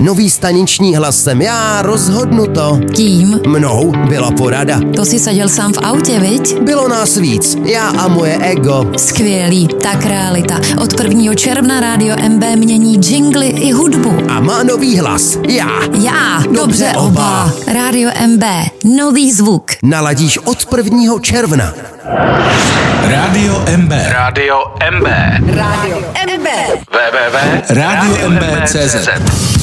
Nový staniční hlas jsem já, rozhodnu to. Tím? Mnou byla porada. To si seděl sám v autě, viď? Bylo nás víc, já a moje ego. Skvělý, tak realita. Od 1. června Rádio MB mění džingly i hudbu. A má nový hlas. Já. Dobře oba. Rádio MB. Nový zvuk. Naladíš od 1. června. Rádio MB. Rádio MB. Rádio MB. www.radiomb.cz